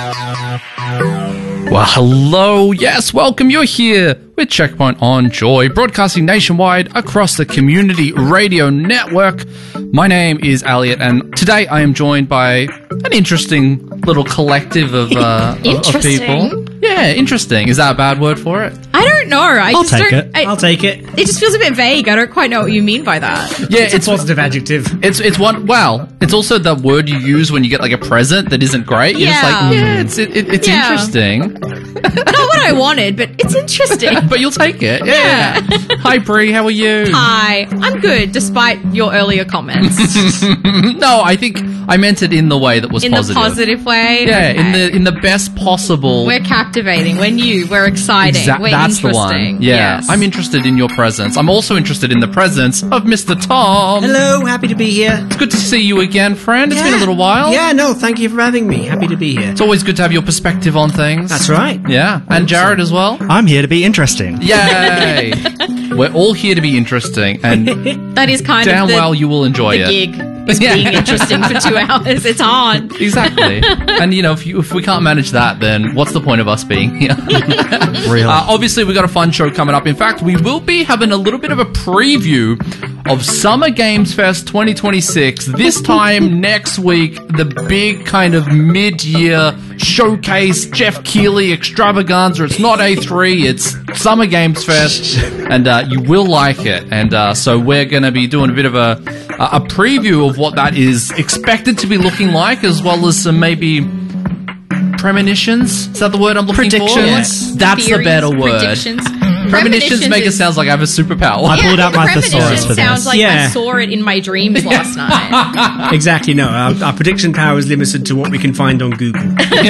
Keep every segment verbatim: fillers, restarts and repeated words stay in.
Well, hello. Yes, welcome. You're here with Checkpoint on Joy, broadcasting nationwide across the Community Radio Network. My name is Elliot, and today I am joined by an interesting little collective of, uh, of, of people. Yeah, interesting. Is that a bad word for it? I don't know. I I'll just take don't, it. I, I'll take it. It just feels a bit vague. I don't quite know what you mean by that. Yeah, It's, it's a positive adjective. It's it's one. Well, it's also the word you use when you get like a present that isn't great. You're just Yeah. like, yeah, it's it, it, it's Yeah. interesting, Not what I wanted, but it's interesting. but you'll take it. Yeah. Hi, Bree. How are you? Hi, I'm good, despite your earlier comments. No, I think I meant it in the way that was In positive. the positive way. Yeah, in Okay. the in the best possible. We're captivating. We're new. We're exciting. Exa- We're that's the interesting. one. Yeah, Yes. I'm interested in your presence. I'm also interested in the presence of Mister Tom. Hello, happy to be here. It's good to see you again, friend. It's been a little while. Yeah, no, thank you for having me. Happy to be here. It's always good to have your perspective on things. That's right. Yeah, and Jared as well. I'm here to be interesting. Yay! We're all here to be interesting, and That is kind damn of the, well you will enjoy the it. gig. Is being interesting for two hours. It's hard. Exactly. And, you know, if, you, if we can't manage that, then what's the point of us being here? Really? Uh, obviously, we've got a fun show coming up. In fact, we will be having a little bit of a preview of Summer Games Fest twenty twenty-six. This time next week, the big kind of mid-year showcase, Jeff Keighley extravaganza. It's not A three, it's Summer Games Fest, and uh, you will like it. And uh, so we're going to be doing a bit of a, a preview of what that is expected to be looking like, as well as some maybe premonitions. Is that the word I'm looking Predictions. for? Yes. That's Theories, the better word. Predictions. Premonitions make it is- sound like I have a superpower. I pulled Yeah, out my premonition thesaurus for sounds this. like I Yeah. saw it in my dreams last night. Exactly, no. Our, our prediction power is limited to what we can find on Google.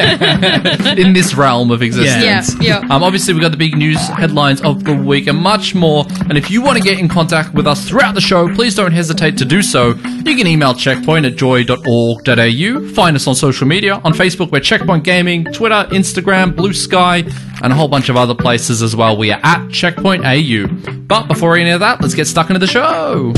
In this realm of existence. Yeah, yeah. Um, obviously, we've got the big news headlines of the week and much more. And if you want to get in contact with us throughout the show, please don't hesitate to do so. You can email checkpoint at joy dot org dot a u. Find us on social media. On Facebook, we're Checkpoint Gaming, Twitter, Instagram, Blue Sky, and a whole bunch of other places as well. We are at Checkpoint A U. But before any of that, let's get stuck into the show.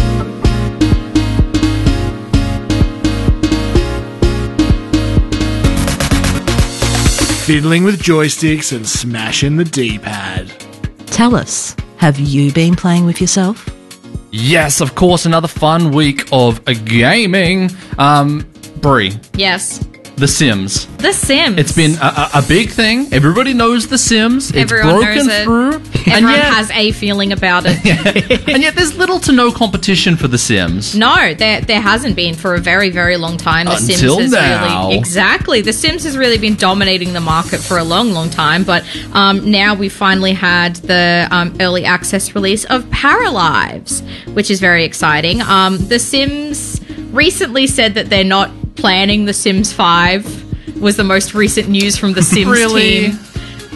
Fiddling with joysticks and smashing the D-pad. Tell us, have you been playing with yourself? Yes, of course, another fun week of uh, gaming. Um, Brie, Yes. The Sims. The Sims. It's been a, a, a big thing. Everybody knows The Sims. It's Everyone broken knows it. through. And Everyone yet, has a feeling about it. and yet there's little to no competition for The Sims. No, there there hasn't been for a very, very long time. The Until Sims has now. really exactly. The Sims has really been dominating the market for a long, long time. But um, now we finally had the um, early access release of Paralives, which is very exciting. Um, the Sims recently said that they're not planning The Sims five. Was the most recent news from the Sims Really? team.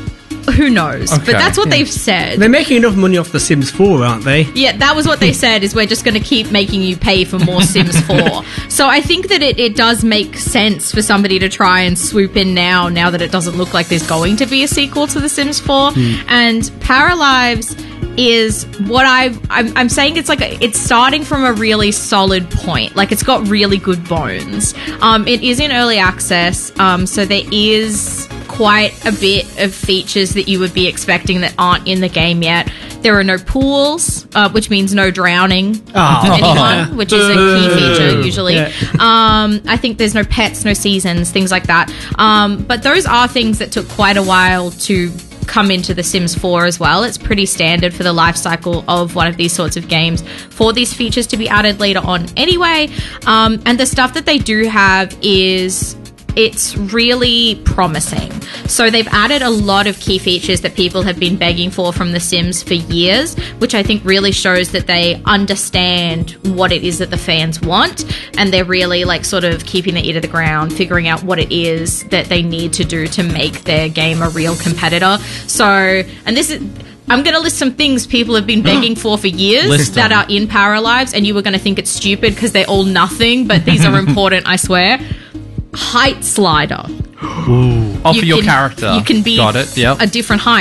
Who knows? Okay. But that's what they've said. They're making enough money off The Sims four, aren't they? Yeah, that was what they said, is we're just going to keep making you pay for more Sims four. So I think that it, it does make sense for somebody to try and swoop in now, now that it doesn't look like there's going to be a sequel to The Sims four. And Paralives is what I've, I'm, I'm saying it's like, a, it's starting from a really solid point. Like, it's got really good bones. Um, it is in early access, um, so there is quite a bit of features that you would be expecting that aren't in the game yet. There are no pools, uh, which means no drowning Oh. anyone, which is a key feature usually. Yeah. Um, I think there's no pets, no seasons, things like that. Um, but those are things that took quite a while to come into The Sims four as well. It's pretty standard for the life cycle of one of these sorts of games for these features to be added later on anyway. Um, and the stuff that they do have is it's really promising. So they've added a lot of key features that people have been begging for from The Sims for years, which I think really shows that they understand what it is that the fans want, and they're really like sort of keeping their ear to the ground, figuring out what it is that they need to do to make their game a real competitor. So, and this is... I'm going to list some things people have been begging for for years List that them. are in Paralives, and you were going to think it's stupid because they're all nothing, but these are important, I swear. Height slider. Oh, for You your can- character. You can be Got it, yep. a different height.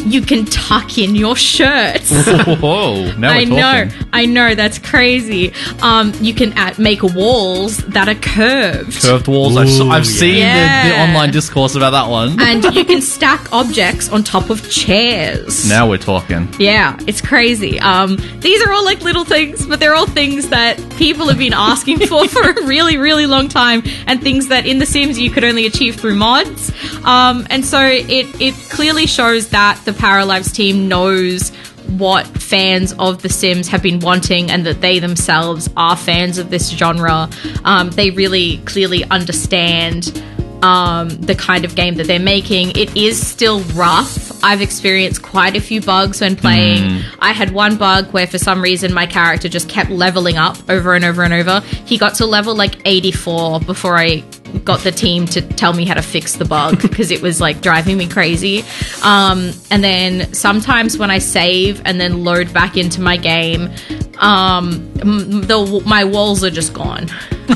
you can tuck in your shirts. Whoa, now we're I talking. know, I know, that's crazy. Um, you can add, make walls that are curved. Curved walls. I've, Ooh, I've seen yeah. the, the online discourse about that one. And you can stack objects on top of chairs. Now we're talking. Yeah, it's crazy. Um, these are all like little things, but they're all things that people have been asking for for a really, really long time, and things that in The Sims you could only achieve through mods. Um, and so it, it clearly shows that the Paralives team knows what fans of The Sims have been wanting, and that they themselves are fans of this genre. Um, they really clearly understand um, the kind of game that they're making. It is still rough. I've experienced quite a few bugs when playing. Mm. I had one bug where for some reason my character just kept leveling up over and over and over. He got to level like eighty-four before I got the team to tell me how to fix the bug, because it was like driving me crazy. Um, and then sometimes when I save and then load back into my game, um, the, my walls are just gone.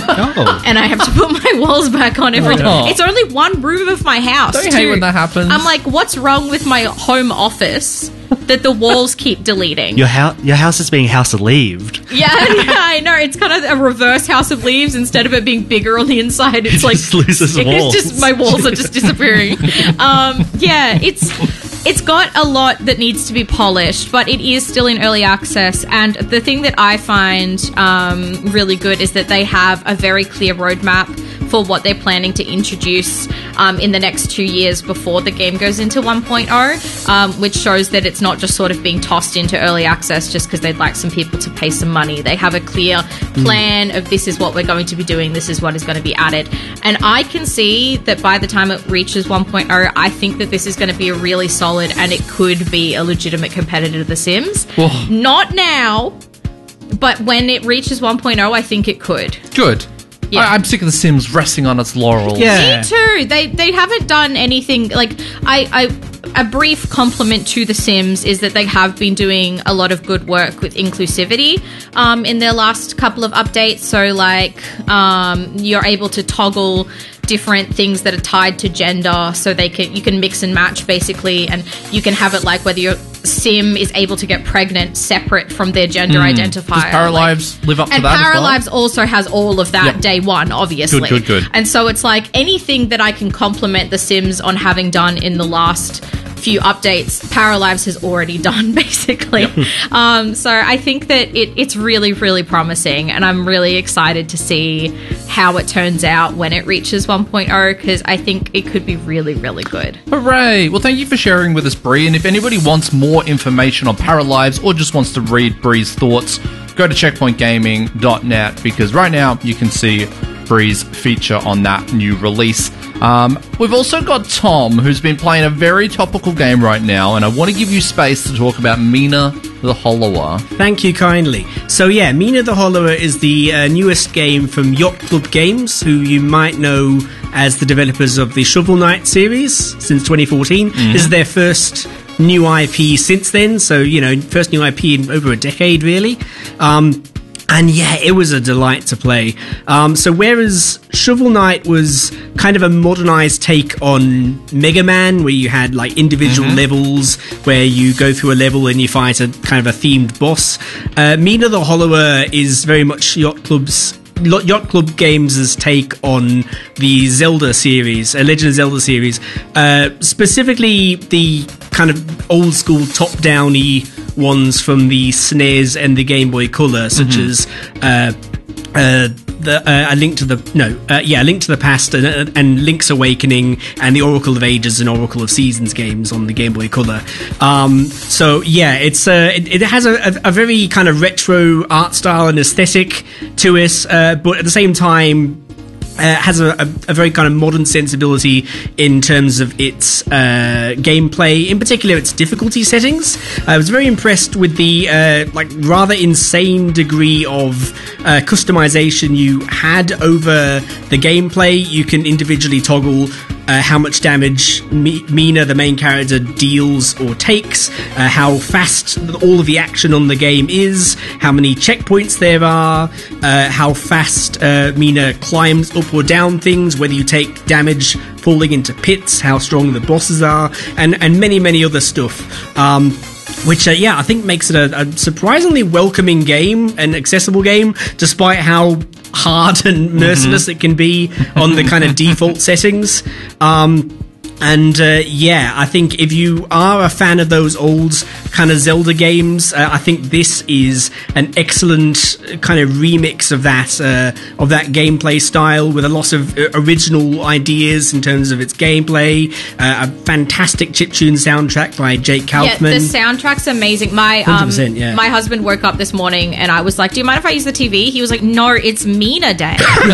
Oh. And I have to put my walls back on every Oh. time. It's only one room of my house. Don't you too. hate when that happens? I'm like, what's wrong with my home office that the walls keep deleting? Your house, your house is being house relieved. Yeah, yeah, I know. It's kind of a reverse House of Leaves. Instead of it being bigger on the inside, it's It like just loses it's walls. just my walls are just disappearing. um, yeah, it's it's got a lot that needs to be polished, but it is still in early access. And the thing that I find um, really good is that they have a very clear roadmap for what they're planning to introduce um, in the next two years before the game goes into one point oh, um, which shows that it's not just sort of being tossed into early access just because they'd like some people to pay some money. They have a clear plan of this is what we're going to be doing, this is what is going to be added. And I can see that by the time it reaches one point oh, I think that this is going to be a really solid, and it could be a legitimate competitor to The Sims. Oh. Not now, but when it reaches one point oh, I think it could. Good. Yeah. I, I'm sick of The Sims resting on its laurels. Yeah. Me too. They they haven't done anything like I, I a brief compliment to The Sims is that they have been doing a lot of good work with inclusivity um, in their last couple of updates. So like um, you're able to toggle different things that are tied to gender, so they can you can mix and match basically, and you can have it like whether your sim is able to get pregnant separate from their gender Mm. identifier. Does Paralives like, live up to and that as well? Paralives also has all of that Yep. day one, obviously. Good, good, good. And so it's like anything that I can compliment The Sims on having done in the last few updates, Paralives has already done, basically. um, so I think that it, it's really, really promising, and I'm really excited to see how it turns out when it reaches one point oh, because I think it could be really, really good. Hooray! Well, thank you for sharing with us, Bree. And if anybody wants more information on Paralives or just wants to read Bree's thoughts, go to checkpoint gaming dot net, because right now you can see Bree's feature on that new release. Um, we've also got Tom, who's been playing a very topical game right now, and I want to give you space to talk about Mina the Hollower. Thank you kindly. So yeah, Mina the Hollower is the uh, newest game from Yacht Club Games, who you might know as the developers of the Shovel Knight series since twenty fourteen. Mm-hmm. This is their first new I P since then, so, you know, first new I P in over a decade, really. Um... And yeah, it was a delight to play. Um, so whereas Shovel Knight was kind of a modernized take on Mega Man, where you had like individual mm-hmm. levels where you go through a level and you fight a kind of a themed boss, uh, Mina the Hollower is very much Yacht Club's Yacht Club Games' take on the Zelda series, a Legend of Zelda series, uh, specifically the kind of old school top-down-y ones from the S N E S and the Game Boy Color, such mm-hmm. as uh, uh, the, uh, A Link to the no, uh, yeah, A Link to the Past and, and Link's Awakening and the Oracle of Ages and Oracle of Seasons games on the Game Boy Color. Um, so yeah, it's uh, it, it has a, a, a very kind of retro art style and aesthetic to it, uh, but at the same time. Uh, has a, a, a very kind of modern sensibility in terms of its uh, gameplay, in particular its difficulty settings. I was very impressed with the uh, like rather insane degree of uh, customization you had over the gameplay. You can individually toggle uh, how much damage Mi- Mina, the main character, deals or takes, uh, how fast all of the action on the game is, how many checkpoints there are, uh, how fast uh, Mina climbs up or down things, whether you take damage falling into pits, how strong the bosses are, and, and many, many other stuff. Um, which, uh, yeah, I think makes it a, a surprisingly welcoming game, an accessible game, despite how hard and merciless mm-hmm. it can be on the kind of default settings. Um, and uh, yeah, I think if you are a fan of those old kind of Zelda games, uh, I think this is an excellent kind of remix of that uh, of that gameplay style, with a lot of uh, original ideas in terms of its gameplay. Uh, a fantastic chiptune soundtrack by Jake Kaufman. Yeah, the soundtrack's amazing. My um, yeah. my husband woke up this morning and I was like, "Do you mind if I use the T V?" He was like, "No, it's Mina Day."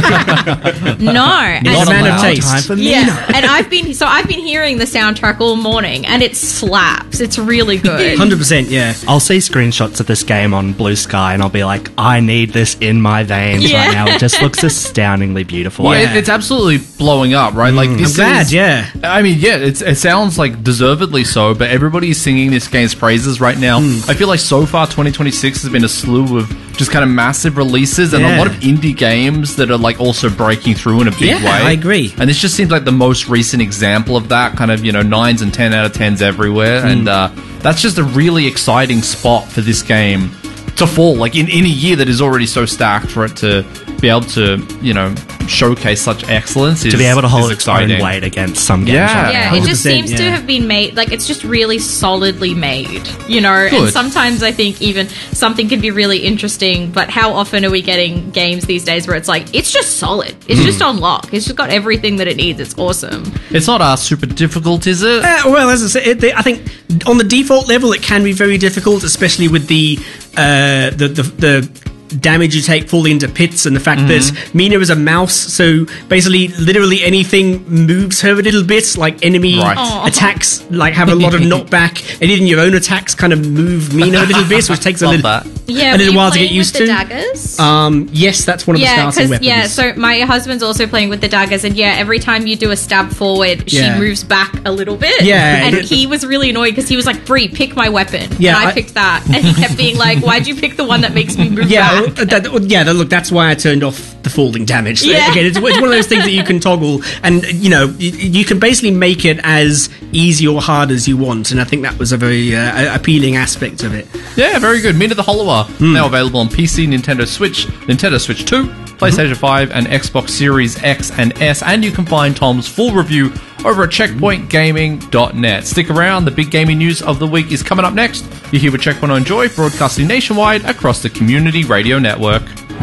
no, He's a man of taste. Time for Mina. Yeah, and I've been so I've been hearing the soundtrack all morning, and it slaps. It's really good. one hundred percent, yeah. I'll see screenshots of this game on Blue Sky and I'll be like, I need this in my veins Yeah. right now. It just looks astoundingly beautiful. Well, Yeah. it, it's absolutely blowing up, right? Like this I'm glad, is, yeah. I mean, yeah, it's, it sounds like deservedly so, but everybody's singing this game's praises right now. I feel like so far twenty twenty-six has been a slew of just kind of massive releases and Yeah. a lot of indie games that are like also breaking through in a big Yeah, way. I agree. And this just seems like the most recent example of that, kind of, you know, nines and ten out of tens everywhere. And uh, that's just a really exciting spot for this game to fall, like in, in a year that is already so stacked, for it to be able to, you know, showcase such excellence is, to be able to hold is its exciting. own weight against some games. Yeah. right Yeah, now. it just one hundred seems percent, to yeah. have been made, like, it's just really solidly made, you know? And Good. sometimes I think even something can be really interesting, but how often are we getting games these days where it's like, it's just solid. It's just on lock. It's just got everything that it needs. It's awesome. It's not uh, super difficult, is it? Uh, well, as I said, it, they, I think on the default level it can be very difficult, especially with the uh, the, the the damage you take falling into pits, and the fact that Mina is a mouse, so basically literally anything moves her a little bit, like enemy Right. Aw. attacks like have a lot of knockback, and even your own attacks kind of move Mina a little bit, which takes a Love little, that. Yeah, a little were you while to get playing used with to. the daggers? Um, yes, that's one of the yeah, starting weapons. yeah. So my husband's also playing with the daggers, and yeah, every time you do a stab forward, Yeah. she moves back a little bit. Yeah, and it- he was really annoyed because he was like, "Bree, pick my weapon." Yeah, and I, I- picked that, and he kept being like, "Why'd you pick the one that makes me move Yeah, back?" uh, that, yeah. Look, that's why I turned off the falling damage. So, Yeah. Again, it's, it's one of those things that you can toggle, and you know, you, you can basically make it as easy or hard as you want. And I think that was a very uh, appealing aspect of it. Yeah, very good. Mina the Hollower, now available on P C, Nintendo Switch, Nintendo Switch two, PlayStation five, and Xbox Series X and S. And you can find Tom's full review over at checkpoint gaming dot net. Stick around, the big gaming news of the week is coming up next. You're here with Checkpoint on Joy, broadcasting nationwide across the Community Radio Network.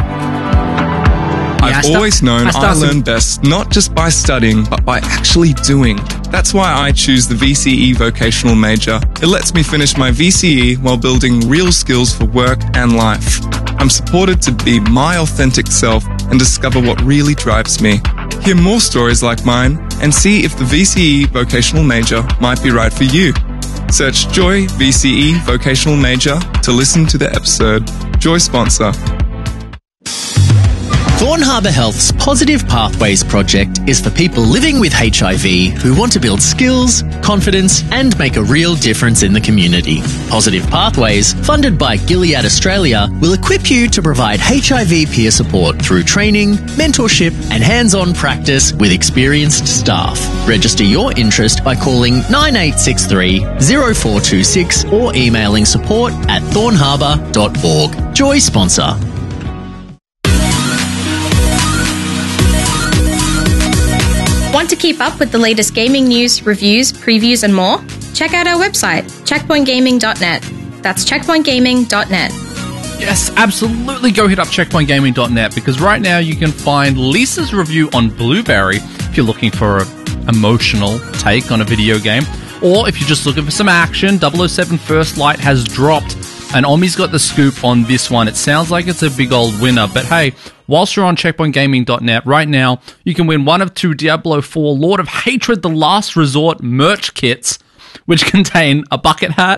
Yeah, I I've start- always known I I, start some- learn best not just by studying, but by actually doing. That's why I choose the V C E Vocational Major. It lets me finish my V C E while building real skills for work and life. I'm supported to be my authentic self and discover what really drives me. Hear more stories like mine and see if the V C E Vocational Major might be right for you. Search Joy V C E Vocational Major to listen to the episode. Joy sponsor. Thorn Harbour Health's Positive Pathways project is for people living with H I V who want to build skills, confidence, and make a real difference in the community. Positive Pathways, funded by Gilead Australia, will equip you to provide H I V peer support through training, mentorship, and hands-on practice with experienced staff. Register your interest by calling nine eight six three, zero four two six or emailing support at thorn harbour dot org. Joy sponsor. Want to keep up with the latest gaming news, reviews, previews, and more? Check out our website, checkpoint gaming dot net. That's checkpoint gaming dot net. Yes, absolutely go hit up checkpoint gaming dot net, because right now you can find Lisa's review on Blueberry if you're looking for an emotional take on a video game, or if you're just looking for some action. double oh seven First Light has dropped, and Omi's got the scoop on this one. It sounds like it's a big old winner, but hey, whilst you're on checkpoint gaming dot net right now, you can win one of two Diablo four Lord of Hatred The Last Resort merch kits, which contain a bucket hat,